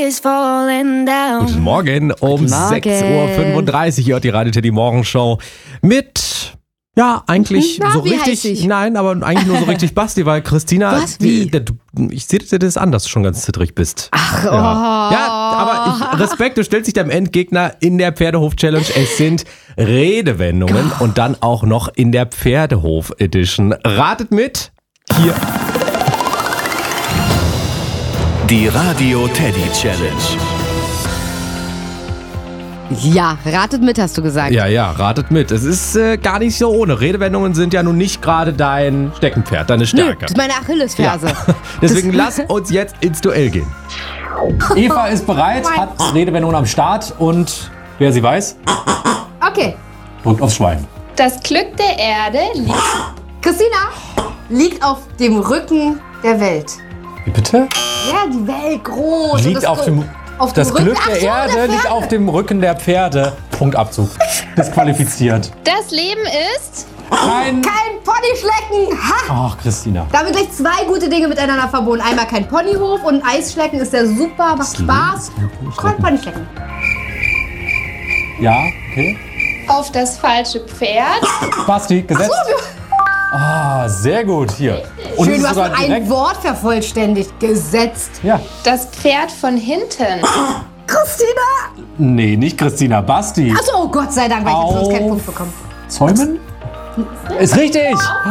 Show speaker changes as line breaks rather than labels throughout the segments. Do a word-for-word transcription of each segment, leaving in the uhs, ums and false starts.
is falling down.
Guten Morgen, um
Guten Morgen.
sechs Uhr fünfunddreißig hört die Radio Teddy Morgenshow mit, ja, eigentlich
Na,
so
wie heiß
richtig,
ich?
nein, aber eigentlich nur so richtig Basti, weil Christina,
Was, wie?
Die, die, ich sehe, dass du das anders schon ganz zittrig bist.
Ach,
Ja,
oh.
ja aber ich, Respekt, du stellst dich deinem Endgegner in der Pferdehof-Challenge. Es sind Redewendungen und dann auch noch in der Pferdehof-Edition. Ratet mit, hier.
Die Radio Teddy Challenge.
Ja, ratet mit, hast du gesagt.
Ja, ja, ratet mit. Es ist äh, gar nicht so ohne. Redewendungen sind ja nun nicht gerade dein Steckenpferd, deine
Nö,
Stärke.
das ist meine Achillesferse.
Ja. Deswegen lass uns jetzt ins Duell gehen. Eva ist bereit, hat Redewendungen am Start und wer sie weiß,
Okay.
drückt aufs Schwein.
Das Glück der Erde liegt.
Christina liegt auf dem Rücken der Welt.
Wie bitte?
Ja, die Welt groß. Und
Liegt
das
auf
Gr-
dem,
auf dem
das
Rücken-
Glück
Ach
der
so,
Erde
der
liegt
Pferde.
auf dem Rücken der Pferde. Punktabzug. Disqualifiziert.
Das Leben ist.
Kein...
Kein Ponyschlecken. Ha!
Ach, Christina.
Da haben wir gleich zwei gute Dinge miteinander verbunden. Einmal kein Ponyhof und Eisschlecken ist ja super, macht Spaß. Kein Ponyschlecken.
Ja, okay.
Auf das falsche Pferd.
Basti, gesetzt. Ah, sehr gut. Hier. Und es
Schön,
ist
du hast
sogar
noch ein
direkt-
Wort vervollständigt. Gesetzt.
Ja.
Das Pferd von hinten.
Christina!
Nee, nicht Christina, Basti.
Achso, oh Gott sei Dank, weil ich jetzt sonst keinen
Auf-
Punkt bekomme.
Zäumen? Ist richtig.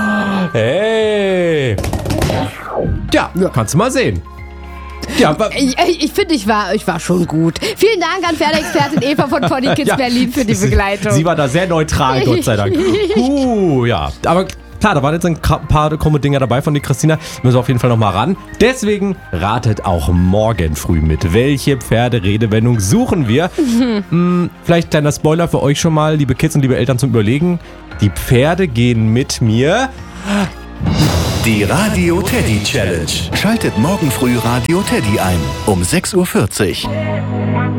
Hey. Ja, kannst du mal sehen. Ja, aber
Ich, ich, ich finde, ich war, ich war schon gut. Vielen Dank an Pferdeexpertin Eva von Pony Kids
ja,
Berlin für die
sie-
Begleitung.
Sie war da sehr neutral, Gott sei Dank. Uh, ja. Aber klar, da waren jetzt ein ka- paar krumme Dinger dabei von der Christina. Müssen wir auf jeden Fall noch mal ran. Deswegen ratet auch morgen früh mit. Welche Pferderedewendung suchen wir? Hm, vielleicht kleiner Spoiler für euch schon mal, liebe Kids und liebe Eltern zum Überlegen. Die Pferde gehen mit mir.
Die Radio Teddy Challenge. Schaltet morgen früh Radio Teddy ein um sechs Uhr vierzig.